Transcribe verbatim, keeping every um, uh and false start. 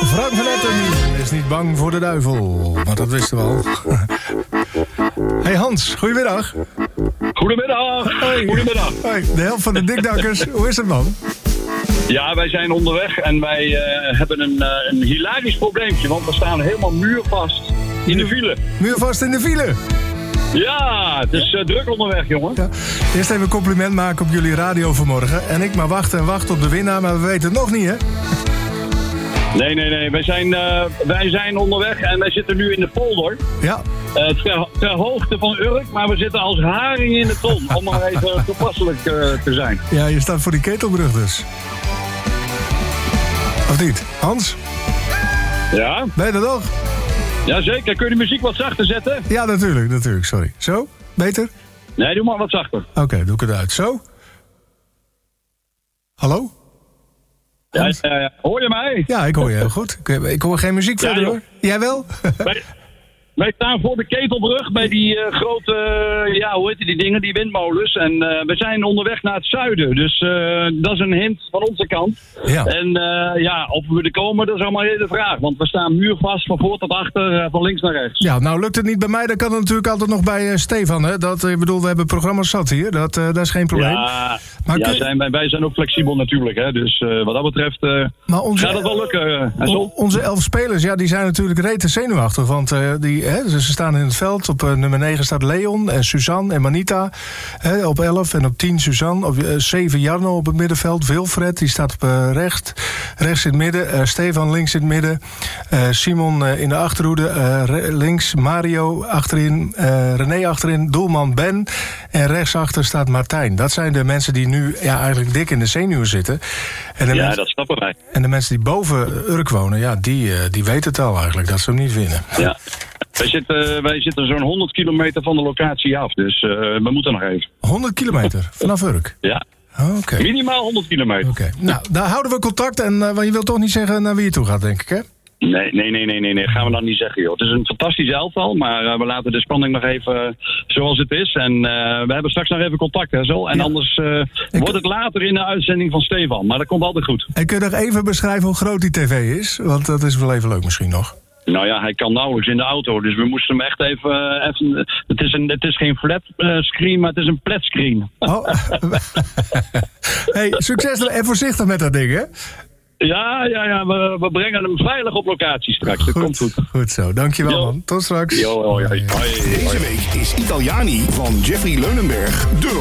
Frank van Etten is niet bang voor de duivel. Maar dat wisten we al. Hey Hans, goedemiddag. Goedemiddag. Hoi. Goedemiddag. Hoi, de helft van de dikdakkers. Hoe is het, man? Ja, wij zijn onderweg en wij uh, hebben een, uh, een hilarisch probleempje. Want we staan helemaal muurvast in de file. Muurvast in de file? Ja, het is uh, druk onderweg, jongen. Ja. Eerst even een compliment maken op jullie radio vanmorgen. En ik maar wachten en wachten op de winnaar, maar we weten het nog niet, hè? Nee, nee, nee. Wij zijn, uh, wij zijn onderweg en wij zitten nu in de polder. Ja. Uh, ter, ter hoogte van Urk, maar we zitten als haring in de ton. Om maar even toepasselijk uh, te zijn. Ja, je staat voor die ketelbrug dus. Of niet? Hans? Ja? Ben je er nog? Jazeker. Kun je de muziek wat zachter zetten? Ja, natuurlijk, natuurlijk. Sorry. Zo? Beter? Nee, doe maar wat zachter. Oké, okay, doe ik het uit. Zo? Hallo? Ja, ja, ja. Hoor je mij? Ja, ik hoor je heel goed. Ik, ik hoor geen muziek ja, verder, joh. hoor. Jij wel? Wij, wij staan voor de Ketelbrug bij die uh, grote, uh, ja, hoe heet die dingen, die windmolens. En uh, we zijn onderweg naar het zuiden. Dus uh, dat is een hint van onze kant. Ja. En uh, ja, of we er komen, dat is allemaal een hele vraag. Want we staan muurvast van voor tot achter, uh, van links naar rechts. Ja, nou lukt het niet bij mij, dan kan het natuurlijk altijd nog bij uh, Stefan. Hè? Dat, ik bedoel, we hebben programma's zat hier. Dat, uh, dat is geen probleem. Ja, maar ja kun... zijn, wij, wij zijn ook flexibel natuurlijk. Hè? Dus uh, wat dat betreft uh, maar onze, gaat het wel lukken. Uh, on, onze elf spelers, ja, die zijn natuurlijk rete zenuwachtig. Want uh, die, hè, ze staan in het veld. Op uh, nummer negen staat Leon en Suzanne en Manita. Hè, op elf en op tien Suzanne. Op uh, zeven Jarno op het middenveld. Wilfred, die staat op uh, rechts. Rechts in het midden. Uh, Stefan links in het midden. Uh, Simon uh, in de achterhoede. Uh, re- links Mario achterin. Uh, René achterin. Doelman Ben. En rechtsachter staat Martijn. Dat zijn de mensen die nu ja, eigenlijk dik in de zenuwen zitten. En de ja, mensen, dat snappen wij. En de mensen die boven Urk wonen, ja, die, uh, die weten het al eigenlijk. Dat ze hem niet winnen. Ja. Wij zitten, wij zitten zo'n honderd kilometer van de locatie af, dus uh, we moeten nog even. honderd kilometer vanaf Urk? Ja. Oké. Okay. Minimaal honderd kilometer. Oké. Okay. Nou, daar houden we contact. En uh, want je wilt toch niet zeggen naar wie je toe gaat, denk ik, hè? Nee, nee, nee, nee, nee, nee. Gaan we dan niet zeggen, joh. Het is een fantastisch elftal, maar uh, we laten de spanning nog even uh, zoals het is. En uh, we hebben straks nog even contact, hè, zo. En ja. anders uh, wordt het later in de uitzending van Stefan. Maar dat komt altijd goed. En kun je nog even beschrijven hoe groot die tv is? Want dat is wel even leuk misschien nog. Nou ja, hij kan nauwelijks in de auto, dus we moesten hem echt even... Uh, even het, is een, het is geen flat uh, screen, maar het is een plat screen. Oh. Hey, succes en voorzichtig met dat ding, hè? Ja, ja, ja, we, we brengen hem veilig op locatie straks. Dat goed, komt goed. Goed zo, dankjewel Yo. man. Tot straks. Yo, oh, ja. Hoi. Deze week is Italiani van Jeffrey Leunenberg de